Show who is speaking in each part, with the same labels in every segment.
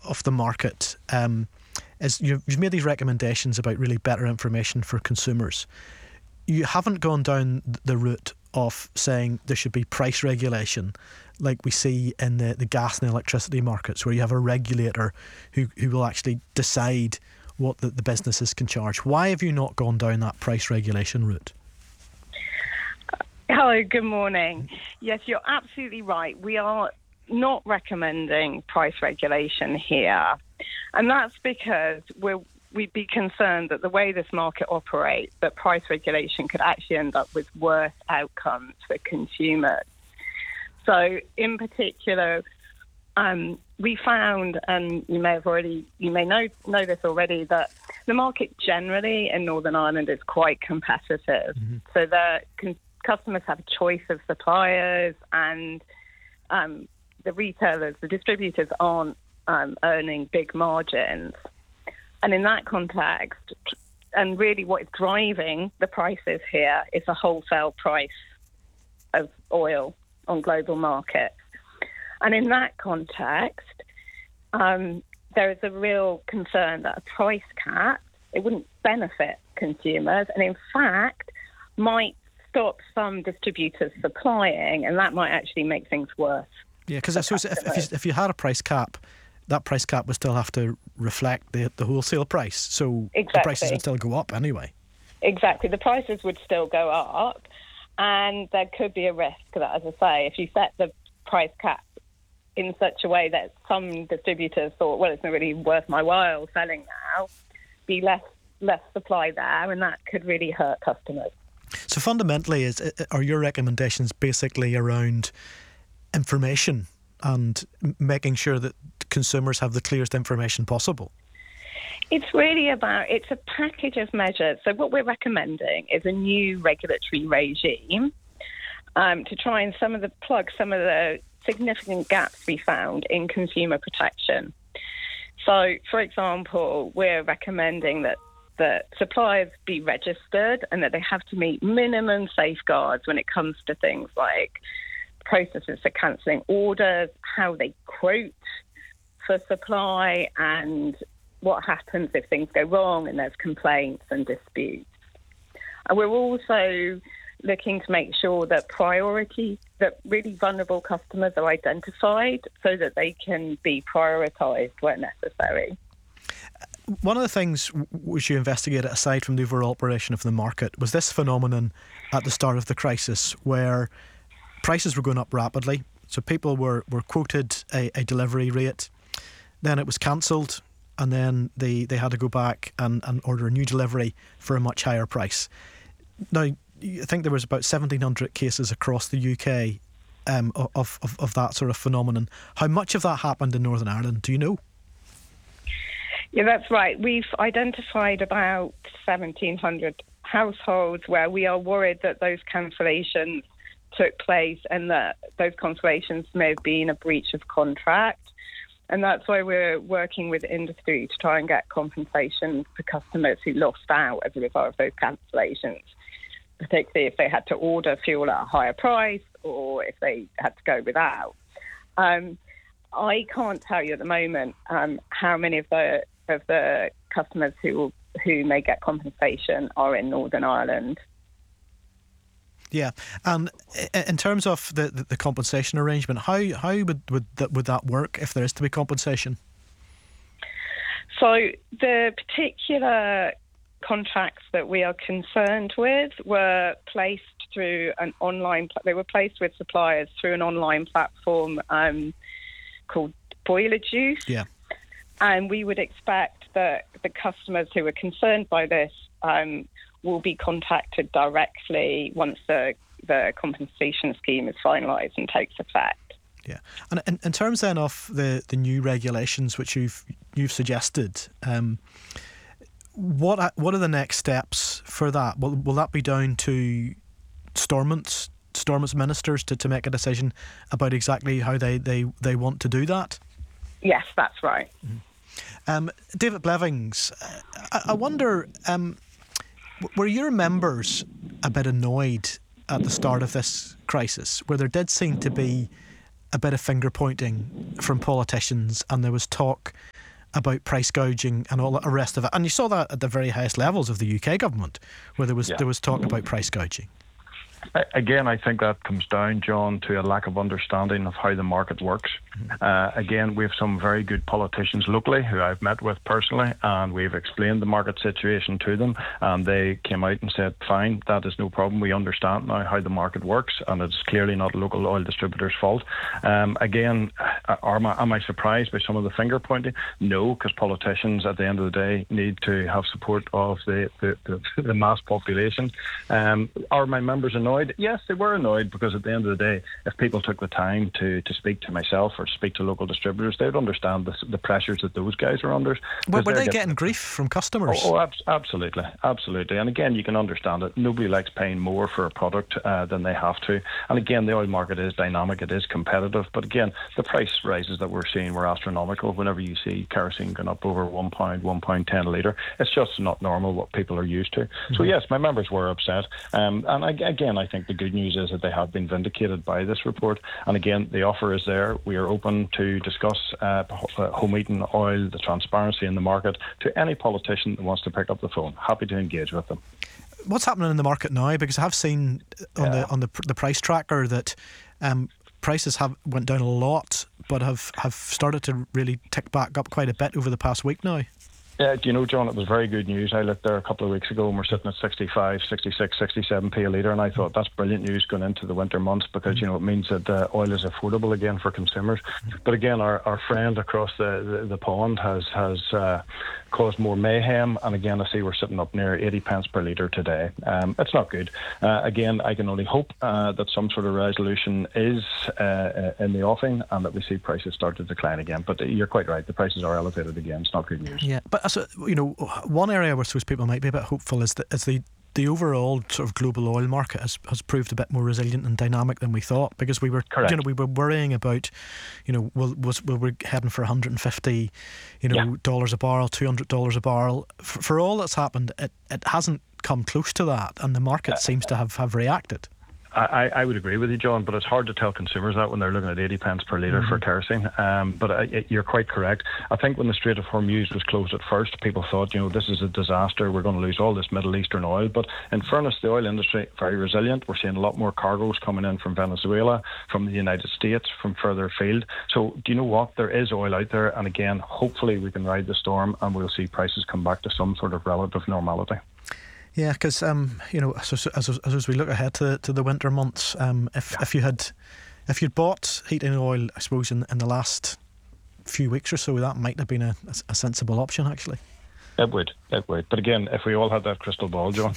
Speaker 1: of the market is you've made these recommendations about really better information for consumers. You haven't gone down the route of saying there should be price regulation like we see in the gas and electricity markets, where you have a regulator who will actually decide what the businesses can charge. Why have you not gone down that price regulation route?
Speaker 2: Hello, good morning. Yes, you're absolutely right. We are not recommending price regulation here. And that's because we'd be concerned that the way this market operates, that price regulation could actually end up with worse outcomes for consumers. So in particular, we found, and you may know this already, that the market generally in Northern Ireland is quite competitive. Mm-hmm. So customers have a choice of suppliers, and the retailers, the distributors aren't earning big margins. And in that context, and really what is driving the prices here is a wholesale price of oil on global markets. And in that context, there is a real concern that a price cap, it wouldn't benefit consumers, and in fact might stop some distributors supplying, and that might actually make things worse.
Speaker 1: Yeah, because I suppose if you had a price cap, that price cap would still have to reflect the wholesale price. So exactly. The prices would still go up anyway.
Speaker 2: Exactly. The prices would still go up, and there could be a risk that, as I say, if you set the price cap in such a way that some distributors thought, well, it's not really worth my while selling now, be less supply there, and that could really hurt customers.
Speaker 1: So fundamentally, are your recommendations basically around information and making sure that consumers have the clearest information possible?
Speaker 2: It's really it's a package of measures. So what we're recommending is a new regulatory regime to try and plug some of the significant gaps we found in consumer protection. So, for example, we're recommending that suppliers be registered and that they have to meet minimum safeguards when it comes to things like processes for cancelling orders, how they quote for supply, and what happens if things go wrong and there's complaints and disputes. And we're also looking to make sure that that really vulnerable customers are identified so that they can be prioritised where necessary.
Speaker 1: One of the things which you investigated, aside from the overall operation of the market, was this phenomenon at the start of the crisis where prices were going up rapidly. So people were quoted a delivery rate, then it was cancelled, and then they had to go back and order a new delivery for a much higher price. Now, I think there was about 1,700 cases across the UK of that sort of phenomenon. How much of that happened in Northern Ireland? Do you know?
Speaker 2: Yeah, that's right. We've identified about 1,700 households where we are worried that those cancellations took place and that those cancellations may have been a breach of contract. And that's why we're working with industry to try and get compensation for customers who lost out as a result of those cancellations, particularly if they had to order fuel at a higher price or if they had to go without. I can't tell you at the moment how many of the customers who may get compensation are in Northern Ireland.
Speaker 1: Yeah, and in terms of the compensation arrangement, how would that work if there is to be compensation?
Speaker 2: So the particular contracts that we are concerned with were placed through an online. They were placed with suppliers through an online platform called Boiler Juice. Yeah, and we would expect that the customers who are concerned by this will be contacted directly once the compensation scheme is finalised and takes effect.
Speaker 1: Yeah, and in terms then of the new regulations which you've suggested, what are the next steps for that? Will that be down to Stormont's ministers to make a decision about exactly how they want to do that?
Speaker 2: Yes, that's right.
Speaker 1: Mm-hmm. David Blevins, I wonder, were your members a bit annoyed at the start of this crisis, where there did seem to be a bit of finger pointing from politicians, and there was talk about price gouging and all the rest of it. And you saw that at the very highest levels of the UK government, where there was talk about price gouging.
Speaker 3: Again, I think that comes down, John, to a lack of understanding of how the market works. Again, we have some very good politicians locally who I've met with personally, and we've explained the market situation to them, and they came out and said, fine, that is no problem. We understand now how the market works, and it's clearly not a local oil distributor's fault. Again, am I surprised by some of the finger pointing? No, because politicians at the end of the day need to have support of the mass population. Are my members annoyed? Yes, they were annoyed, because at the end of the day, if people took the time to speak to myself or speak to local distributors, they would understand the pressures that those guys are under.
Speaker 1: Were they getting grief from customers?
Speaker 3: Absolutely. And again, you can understand it. Nobody likes paying more for a product than they have to. And again, the oil market is dynamic, it is competitive. But again, the price rises that we're seeing were astronomical. Whenever you see kerosene going up over £1, £1.10 a litre, it's just not normal what people are used to. Mm-hmm. So yes, my members were upset. And again, I think the good news is that they have been vindicated by this report. And again, the offer is there. We are open to discuss home heating oil, the transparency in the market, to any politician that wants to pick up the phone. Happy to engage with them.
Speaker 1: What's happening in the market now? Because I have seen on the price tracker that prices have went down a lot, but have started to really tick back up quite a bit over the past week now.
Speaker 3: Yeah, do you know, John, it was very good news. I looked there a couple of weeks ago and we're sitting at 65, 66, 67p a litre, and I thought that's brilliant news going into the winter months, because, you know, it means that oil is affordable again for consumers. But again, our friend across the pond has caused more mayhem, and again, I see we're sitting up near 80 pence per litre today. It's not good. Again, I can only hope that some sort of resolution is in the offing, and that we see prices start to decline again. But you're quite right, the prices are elevated again. It's not good news.
Speaker 1: Yeah, but you know, one area where I suppose people might be a bit hopeful is the overall sort of global oil market has proved a bit more resilient and dynamic than we thought, because we were we were worrying about, you know, we're heading for $150 dollars a barrel, $200 a barrel. For all that's happened, it hasn't come close to that, and the market seems to have reacted.
Speaker 3: I would agree with you, John, but it's hard to tell consumers that when they're looking at 80 pence per litre for kerosene. But you're quite correct. I think when the Strait of Hormuz was closed at first, people thought, you know, this is a disaster. We're going to lose all this Middle Eastern oil. But in fairness, the oil industry, very resilient. We're seeing a lot more cargoes coming in from Venezuela, from the United States, from further afield. So do you know what? There is oil out there. And again, hopefully we can ride the storm and we'll see prices come back to some sort of relative normality.
Speaker 1: Yeah, because you know, as we look ahead to the winter months, if you'd bought heating oil, I suppose in the last few weeks or so, that might have been a sensible option, actually.
Speaker 3: It would. But again, if we all had that crystal ball, John,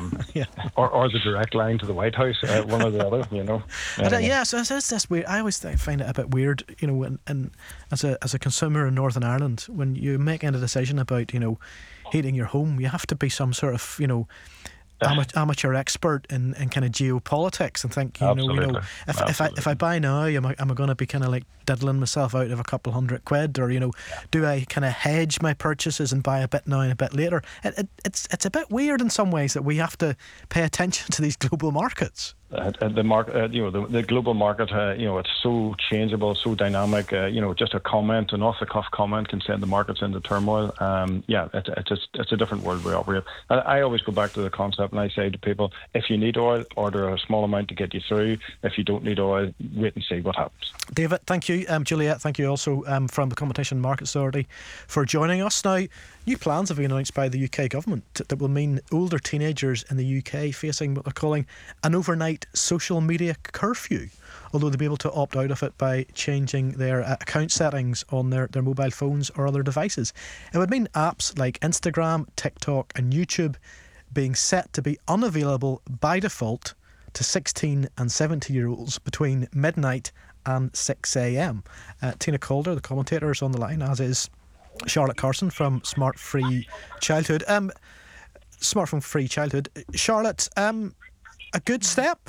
Speaker 3: or the direct line to the White House, one or the other, you know.
Speaker 1: So it's this weird. I always find it a bit weird, you know, and as a consumer in Northern Ireland, when you make a decision about, you know, heating your home, you have to be some sort of, you know, amateur expert in kind of geopolitics, and think, you know, if I buy now, am I going to be kind of like diddling myself out of a couple £100, or, you know, do I kind of hedge my purchases and buy a bit now and a bit later? It's a bit weird in some ways that we have to pay attention to these global markets.
Speaker 3: The market, you know, the global market, you know, it's so changeable, so dynamic. You know, just an off-the-cuff comment can send the markets into turmoil. It's a different world we operate. I always go back to the concept, and I say to people, if you need oil, order a small amount to get you through. If you don't need oil, wait and see what happens.
Speaker 1: David, thank you. Juliet, thank you also from the Competition Markets Authority for joining us. Now, new plans have been announced by the UK government that will mean older teenagers in the UK facing what they're calling an overnight social media curfew, although they'll be able to opt out of it by changing their account settings on their mobile phones or other devices. It would mean apps like Instagram, TikTok and YouTube being set to be unavailable by default to 16 and 17-year-olds between midnight and 6 a.m. Tina Calder, the commentator, is on the line, as is Charlotte Carson from Smart Free Childhood. Charlotte, a good step?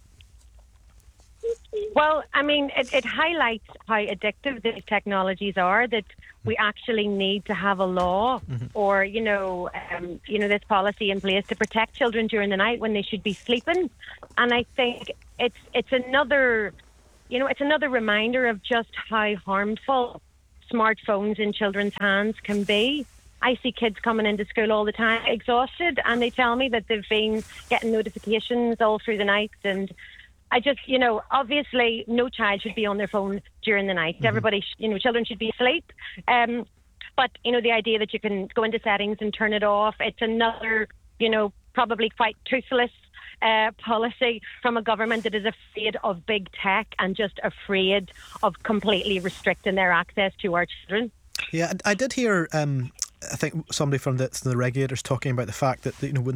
Speaker 4: Well, I mean, it highlights how addictive these technologies are, that we actually need to have a law or, this policy in place to protect children during the night when they should be sleeping. And I think it's another it's another reminder of just how harmful smartphones in children's hands can be. I see kids coming into school all the time exhausted, and they tell me that they've been getting notifications all through the night. And I just, obviously no child should be on their phone during the night. Everybody, children should be asleep. But, the idea that you can go into settings and turn it off, it's another, probably quite toothless policy from a government that is afraid of big tech and just afraid of completely restricting their access to our children.
Speaker 1: Yeah, I did hear, I think somebody from the regulators talking about the fact that, when